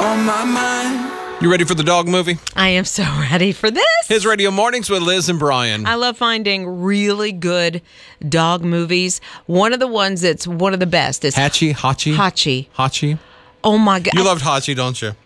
on my mind. You ready for the dog movie? I am so ready for this. His Radio Mornings with Liz and Brian. I love finding really good dog movies. One of the ones that's one of the best is Hachi? Hachi. Oh my God. You loved Hachi, don't you?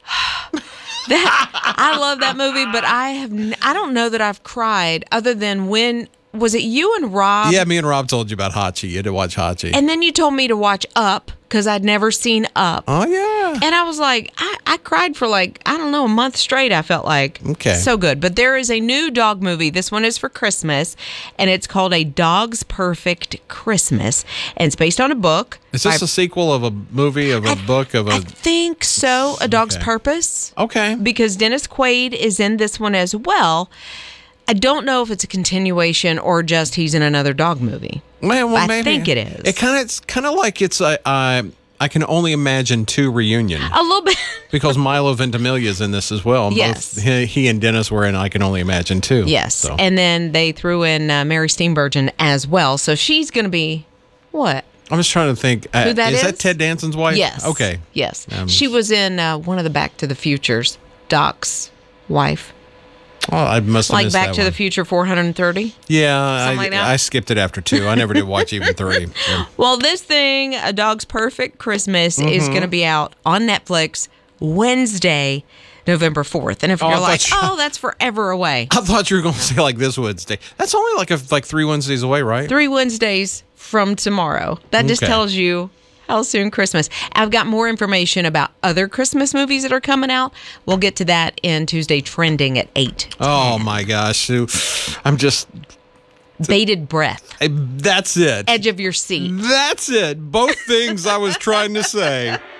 I love that movie, but I don't know that I've cried other than when, was it you and Rob? Yeah, me and Rob told you about Hachi. You had to watch Hachi. And then you told me to watch Up because I'd never seen Up. Oh, yeah. And I was like, I cried for like, I don't know, a month straight, I felt like. Okay. So good. But there is a new dog movie. This one is for Christmas, and it's called A Dog's Perfect Christmas. And it's based on a book. Is this a sequel of a movie, of a book, of I a... think so. A Dog's Okay. Purpose. Okay. Because Dennis Quaid is in this one as well. I don't know if it's a continuation or just he's in another dog movie. Well, I maybe. think it is. It's kind of like it's I Can Only Imagine 2 reunion. A little bit. Because Milo Ventimiglia is in this as well. Yes. Both he and Dennis were in I Can Only Imagine 2. Yes. So. And then they threw in Mary Steenburgen as well. So she's going to be, what? I'm just trying to think. Who that is? That Ted Danson's wife? Yes. Okay. Yes. She was in one of the Back to the Futures, Doc's wife. Oh, I must have Like missed Back that to one. the Future 430. Yeah, Something like that? I skipped it after 2. I never did watch even 3. Yeah. Well, this thing, A Dog's Perfect Christmas, is going to be out on Netflix Wednesday, November 4th. And if Oh, I you're like, thought you- that's forever away. I thought you were going to say like this Wednesday. That's only like 3 Wednesdays away, right? 3 Wednesdays from tomorrow. That just Okay. tells you how soon Christmas. I've got more information about other Christmas movies that are coming out. We'll get to that in Tuesday Trending at 8. Oh my gosh. Sue. I'm just... Bated breath. That's it. Edge of your seat. That's it. Both things I was trying to say.